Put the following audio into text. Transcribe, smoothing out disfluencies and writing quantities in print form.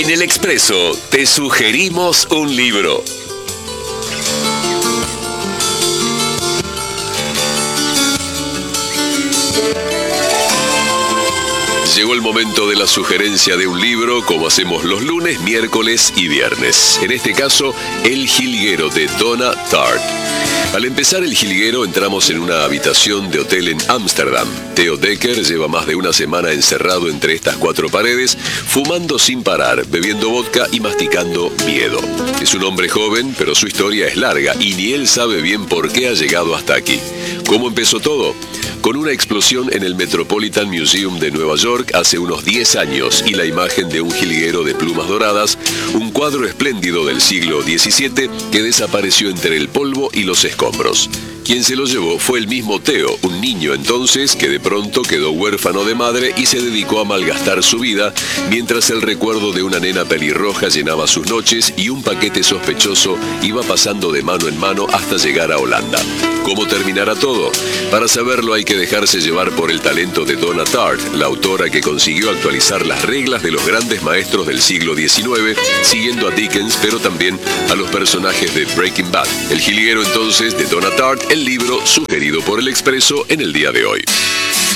En El Expreso te sugerimos un libro. Llegó el momento de la sugerencia de un libro, como hacemos los lunes, miércoles y viernes. En este caso, El Jilguero, de Donna Tartt. Al empezar El Jilguero, entramos en una habitación de hotel en Ámsterdam. Theo Decker lleva más de una semana encerrado entre estas cuatro paredes, fumando sin parar, bebiendo vodka y masticando miedo. Es un hombre joven, pero su historia es larga y ni él sabe bien por qué ha llegado hasta aquí. ¿Cómo empezó todo? Con una explosión en el Metropolitan Museum de Nueva York hace unos 10 años y la imagen de un jilguero de plumas doradas, un cuadro espléndido del siglo XVII que desapareció entre el polvo y los escombros. Quien se lo llevó fue el mismo Theo, un niño entonces que de pronto quedó huérfano de madre y se dedicó a malgastar su vida, mientras el recuerdo de una nena pelirroja llenaba sus noches y un paquete sospechoso iba pasando de mano en mano hasta llegar a Holanda. ¿Cómo terminará todo? Para saberlo hay que dejarse llevar por el talento de Donna Tartt, la autora que consiguió actualizar las reglas de los grandes maestros del siglo XIX, siguiendo a Dickens, pero también a los personajes de Breaking Bad. El Jilguero entonces, de Donna Tartt, el libro sugerido por El Expreso en el día de hoy.